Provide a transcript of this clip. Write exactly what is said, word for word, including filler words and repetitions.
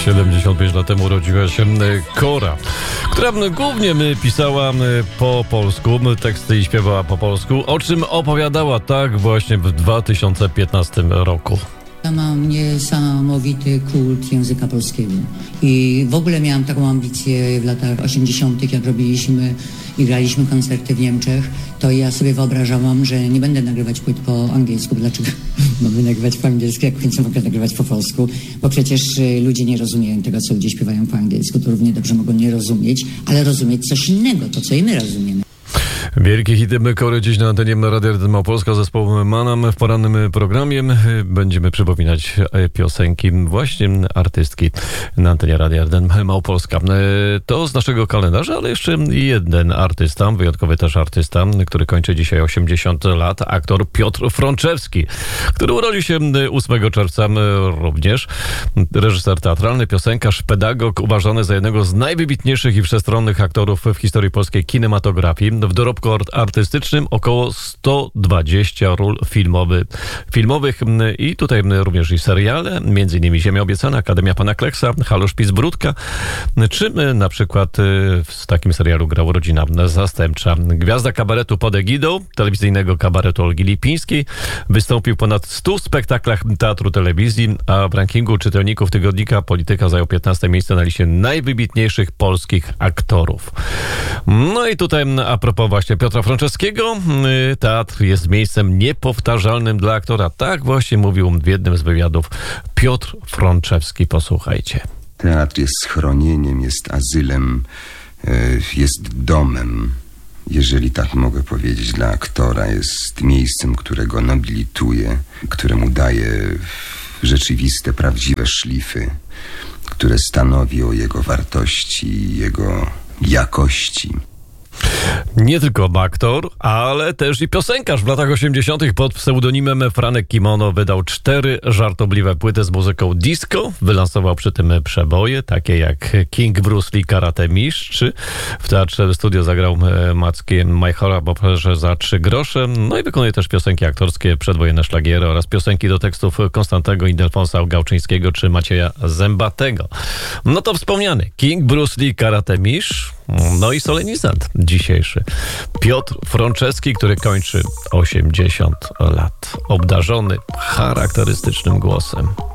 siedemdziesiąt pięć lat temu urodziła się Kora, która głównie pisała po polsku, teksty i śpiewała po polsku, o czym opowiadała tak właśnie w dwa tysiące piętnastym roku. Ja mam niesamowity kult języka polskiego i w ogóle miałam taką ambicję w latach osiemdziesiątych, jak robiliśmy i graliśmy koncerty w Niemczech, to ja sobie wyobrażałam, że nie będę nagrywać płyt po angielsku. Dlaczego mamy nagrywać po angielsku, jak w końcu mogę nagrywać po polsku? Bo przecież ludzie nie rozumieją tego, co ludzie śpiewają po angielsku, to równie dobrze mogą nie rozumieć, ale rozumieć coś innego, to co i my rozumiemy. Wielkie hity Kory dziś na antenie Radia R D Małopolska, zespołu Manam. W porannym programie będziemy przypominać piosenki właśnie artystki na antenie Radia R D Małopolska. To z naszego kalendarza, ale jeszcze jeden artysta, wyjątkowy też artysta, który kończy dzisiaj osiemdziesiąt lat, aktor Piotr Frączewski, który urodził się ósmego czerwca również. Reżyser teatralny, piosenkarz, pedagog, uważany za jednego z najwybitniejszych i wszechstronnych aktorów w historii polskiej kinematografii. W dorobku artystycznym około sto dwadzieścia ról filmowy, filmowych i tutaj również i seriale, między innymi Ziemia Obiecana, Akademia Pana Kleksa, Halo Szpic Bródka, czy na przykład w takim serialu grał Rodzina Zastępcza. Gwiazda kabaretu pod egidą, telewizyjnego kabaretu Olgi Lipińskiej, wystąpił w ponad stu spektaklach teatru, telewizji, a w rankingu czytelników tygodnika Polityka zajął piętnaste miejsce na liście najwybitniejszych polskich aktorów. No i tutaj a propos właśnie Piotra Frączewskiego, teatr jest miejscem niepowtarzalnym dla aktora. Tak właśnie mówił w jednym z wywiadów Piotr Frączewski. Posłuchajcie. Teatr jest schronieniem, jest azylem, jest domem, jeżeli tak mogę powiedzieć, dla aktora. Jest miejscem, które go nobilituje, któremu daje rzeczywiste, prawdziwe szlify, które stanowi o jego wartości i jego jakości. Nie tylko aktor, ale też i piosenkarz. W latach osiemdziesiątych pod pseudonimem Franek Kimono wydał cztery żartobliwe płyty z muzyką disco. Wylansował przy tym przeboje, takie jak King Bruce Lee, Karate Mistrz, czy w Teatrze Studio zagrał Mackie Majchora w operze za trzy grosze. No i wykonuje też piosenki aktorskie, przedwojenne szlagiery oraz piosenki do tekstów Konstantego Ildefonsa Gałczyńskiego czy Macieja Zębatego. No to wspomniany King Bruce Lee, Karate Mistrz, no i solenizant dzisiejszy Piotr Frączewski, który kończy osiemdziesiąt lat, obdarzony charakterystycznym głosem.